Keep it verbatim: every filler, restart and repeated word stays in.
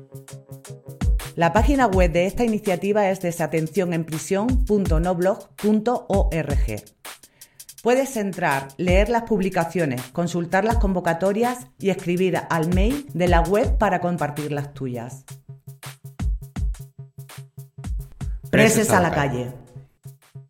La página web de esta iniciativa es desatencionenprisión punto noblog punto org. Puedes entrar, leer las publicaciones, consultar las convocatorias y escribir al mail de la web para compartir las tuyas. Preses a la calle.